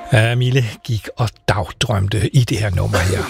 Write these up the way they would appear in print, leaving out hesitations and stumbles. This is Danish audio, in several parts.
Mille gik og dagdrømte i det her nummer her.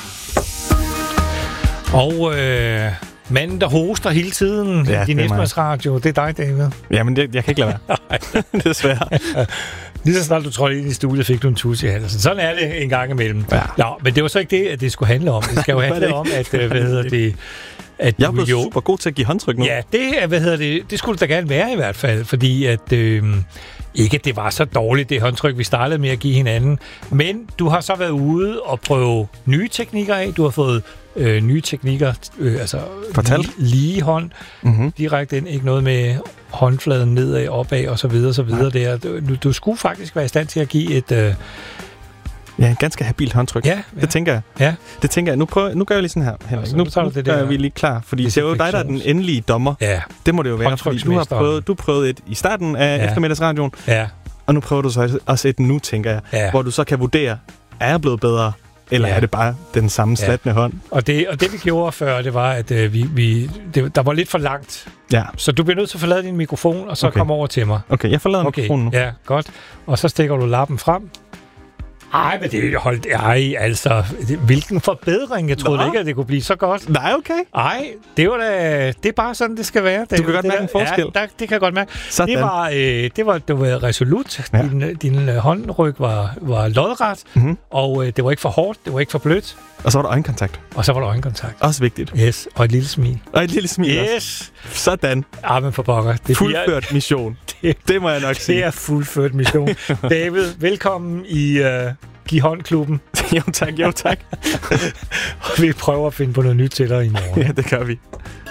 Og manden, der hoster hele tiden i din Esmas-radio, det er dig, David. Jamen, jeg kan ikke lade være. Desværre. Lige så snart du trådte ind i studiet, fik du en tusse i halsen. Sådan er det en gang imellem. Ja. Nå, men det var så ikke det, at det skulle handle om. Det skal jo handle om, at, at jeg er blevet super god til at give håndtryk nu. Ja, det skulle da gerne være i hvert fald, fordi at ikke at det var så dårligt, det håndtryk, vi startede med at give hinanden, men du har så været ude og prøve nye teknikker af. Du har fået nye teknikker, altså lige hånd, direkte ind, ikke noget med håndfladen nedad, opad og så videre, så videre. Der. Du skulle faktisk være i stand til at give et en ganske habilt håndtryk. Ja. Det tænker jeg. Ja. Det tænker jeg. Nu gør jeg lige sådan her, Henrik. Nu er vi lige klar, fordi det er jo dig, der er den endelige dommer. Ja. Det må det jo være, fordi du prøvede et i starten af eftermiddagsradioen, og nu prøver du så også et nu, tænker jeg, hvor du så kan vurdere, er jeg blevet bedre, eller er det bare den samme slatne hånd? Og det vi gjorde før, det var, at der var lidt for langt. Ja. Så du bliver nødt til at forlade din mikrofon, og så komme over til mig. Okay, jeg forlader mikrofonen nu. Ja, godt. Og så stikker du lappen frem. Ej, men det holdt... Ej, altså... Hvilken forbedring. Jeg troede ikke, at det kunne blive så godt. Nej, okay. Ej, det er bare sådan, det skal være. Du kan godt mærke en forskel. Ja, det kan jeg godt mærke. Sådan. Det var resolut. Ja. Din håndryg var lodret, og det var ikke for hårdt, det var ikke for blødt. Og så var der øjenkontakt. Også vigtigt. Yes, og et lille smil. Yes. Sådan. Men for pokker. Fuldført mission. Det må jeg nok sige. Det er fuldført mission. David, velkommen i Giv håndklubben. Jo tak. Og vi prøver at finde på noget nyt til dig i morgen. Ja, det gør vi.